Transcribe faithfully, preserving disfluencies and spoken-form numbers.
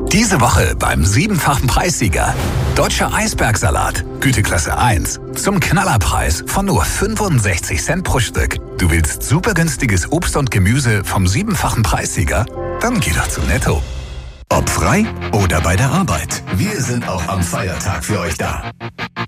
Diese Woche beim siebenfachen Preissieger. Deutscher Eisbergsalat, Güteklasse eins. Zum Knallerpreis von nur fünfundsechzig Cent pro Stück. Du willst super günstiges Obst und Gemüse vom siebenfachen Preissieger? Dann geh doch zu Netto. Ob frei oder bei der Arbeit, wir sind auch am Feiertag für euch da.